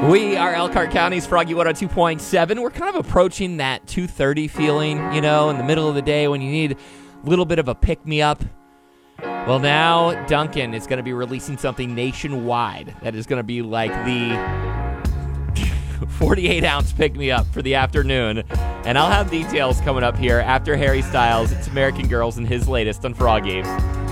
We are Elkhart County's Froggy 102.7. We're kind of approaching that 2:30 feeling, in the middle of the day when you need a little bit of a pick-me-up. Well, now Dunkin' is going to be releasing something nationwide that is going to be like the 48-ounce pick-me-up for the afternoon. And I'll have details coming up here after Harry Styles. It's American Girls and his latest on Froggy.